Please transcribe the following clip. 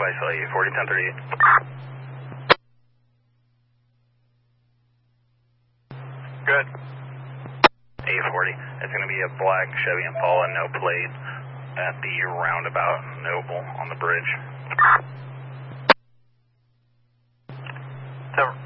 isolate you, 40, 1038. Good. 840. It's going to be a black Chevy Impala, no plate, at the roundabout Noble on the bridge. 7.